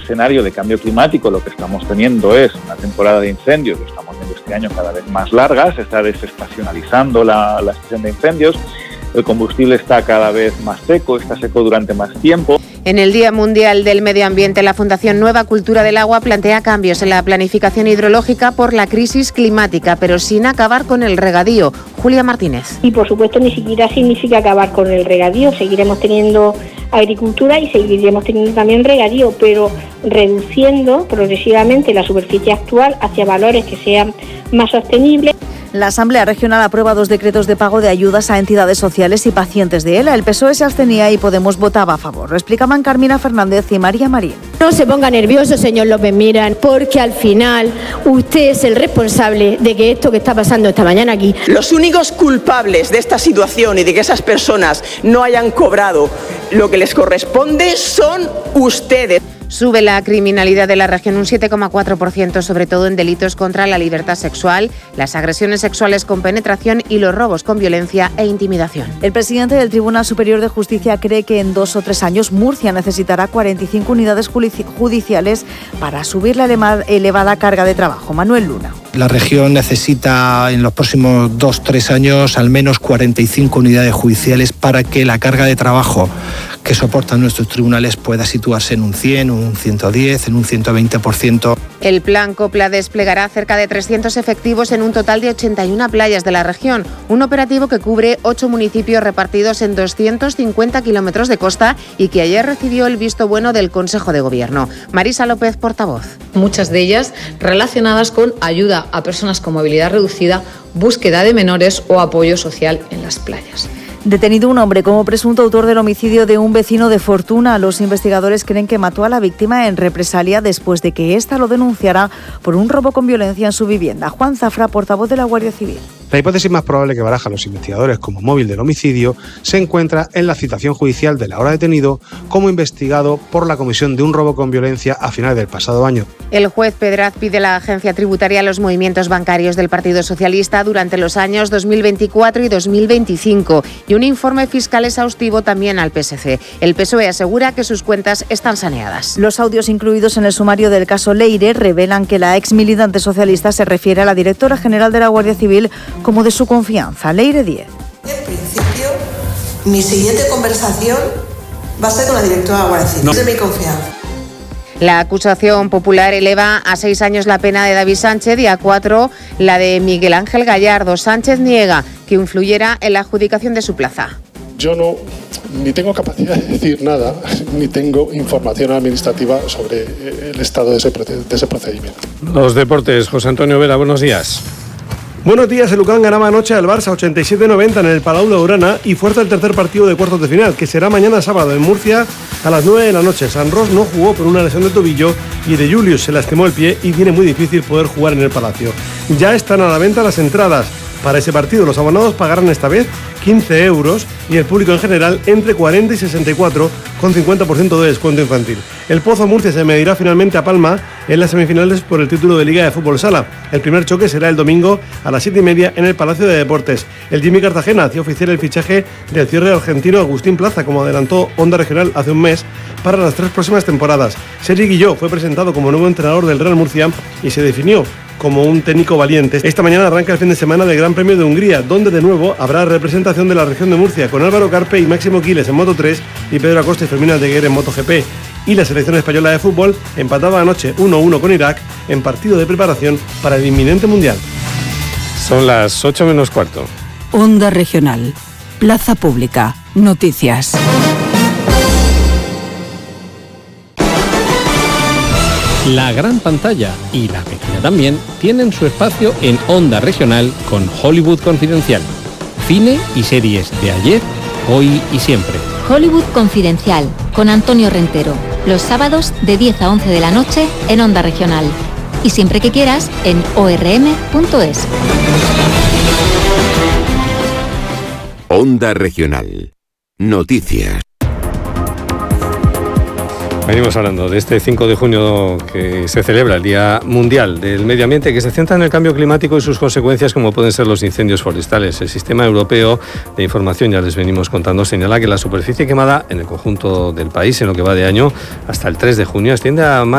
escenario de cambio climático lo que estamos teniendo es una temporada de incendios, lo estamos viendo este año cada vez más largas, se está desestacionalizando la estación de incendios, el combustible está cada vez más seco, está seco durante más tiempo. En el Día Mundial del Medio Ambiente, la Fundación Nueva Cultura del Agua plantea cambios en la planificación hidrológica por la crisis climática, pero sin acabar con el regadío. Julia Martínez. Y por supuesto ni siquiera significa acabar con el regadío, seguiremos teniendo agricultura y seguiremos teniendo también regadío, pero reduciendo progresivamente la superficie actual hacia valores que sean más sostenibles. La Asamblea Regional aprueba 2 decretos de pago de ayudas a entidades sociales y pacientes de ELA. El PSOE se abstenía y Podemos votaba a favor. Lo explicaban Carmina Fernández y María Marín. No se ponga nervioso, señor López Miras, porque al final usted es el responsable de que esto que está pasando esta mañana aquí. Los únicos culpables de esta situación y de que esas personas no hayan cobrado lo que les corresponde son ustedes. Sube la criminalidad de la región un 7,4%, sobre todo en delitos contra la libertad sexual, las agresiones sexuales con penetración y los robos con violencia e intimidación. El presidente del Tribunal Superior de Justicia cree que en 2 o 3 años Murcia necesitará 45 unidades judiciales para subir la elevada carga de trabajo. Manuel Luna. La región necesita en los próximos 2-3 años al menos 45 unidades judiciales para que la carga de trabajo que soportan nuestros tribunales pueda situarse en un 100, un 110, en un 120%. El plan Copla desplegará cerca de 300 efectivos en un total de 81 playas de la región, un operativo que cubre 8 municipios repartidos en 250 kilómetros de costa y que ayer recibió el visto bueno del Consejo de Gobierno. Marisa López, portavoz. Muchas de ellas relacionadas con ayuda a personas con movilidad reducida, búsqueda de menores o apoyo social en las playas. Detenido un hombre como presunto autor del homicidio de un vecino de Fortuna. Los investigadores creen que mató a la víctima en represalia después de que ésta lo denunciara por un robo con violencia en su vivienda. Juan Zafra, portavoz de la Guardia Civil. La hipótesis más probable que barajan los investigadores como móvil del homicidio se encuentra en la citación judicial del ahora detenido como investigado por la comisión de un robo con violencia a finales del pasado año. El juez Pedraz pide a la agencia tributaria los movimientos bancarios del Partido Socialista durante los años 2024 y 2025 y un informe fiscal exhaustivo también al PSC. El PSOE asegura que sus cuentas están saneadas. Los audios incluidos en el sumario del caso Leire revelan que la ex militante socialista se refiere a la directora general de la Guardia Civil como de su confianza. Leire 10. En principio, mi siguiente conversación va a ser con la directora de la Guardia Civil. No. Es de mi confianza. La acusación popular eleva a 6 años la pena de David Sánchez y a 4 la de Miguel Ángel Gallardo. Sánchez niega que influyera en la adjudicación de su plaza. Yo ni tengo capacidad de decir nada, ni tengo información administrativa sobre el estado de ese procedimiento. Los deportes, José Antonio Vera, buenos días. Buenos días, el Lucan ganaba anoche al Barça 87-90 en el Palau Blaugrana y fuerza el tercer partido de cuartos de final, que será mañana sábado en Murcia a las 9 de la noche. San Ros no jugó por una lesión de tobillo y de Julius se lastimó el pie y tiene muy difícil poder jugar en el Palacio. Ya están a la venta las entradas. Para ese partido los abonados pagarán esta vez 15 euros y el público en general entre 40 y 64 con 50% de descuento infantil. El Pozo Murcia se medirá finalmente a Palma en las semifinales por el título de Liga de Fútbol Sala. El primer choque será el domingo a las 7:30 en el Palacio de Deportes. El Jimmy Cartagena hacía oficial el fichaje del cierre argentino Agustín Plaza, como adelantó Onda Regional hace un mes, para las 3 próximas temporadas. Sergi Guilló fue presentado como nuevo entrenador del Real Murcia y se definió como un técnico valiente. Esta mañana arranca el fin de semana del Gran Premio de Hungría, donde de nuevo habrá representación de la región de Murcia, con Álvaro Carpe y Máximo Quiles en Moto3 y Pedro Acosta y Fermín Aldeguer en MotoGP. Y la selección española de fútbol empataba anoche 1-1 con Irak en partido de preparación para el inminente Mundial. Son las 8 menos cuarto. Onda Regional, Plaza Pública, Noticias. La gran pantalla y la pequeña también tienen su espacio en Onda Regional con Hollywood Confidencial. Cine y series de ayer, hoy y siempre. Hollywood Confidencial con Antonio Rentero. Los sábados de 10 a 11 de la noche en Onda Regional. Y siempre que quieras en orm.es. Onda Regional. Noticias. Venimos hablando de este 5 de junio que se celebra el Día Mundial del Medio Ambiente, que se centra en el cambio climático y sus consecuencias, como pueden ser los incendios forestales. El Sistema Europeo de Información, ya les venimos contando, señala que la superficie quemada en el conjunto del país en lo que va de año hasta el 3 de junio asciende a más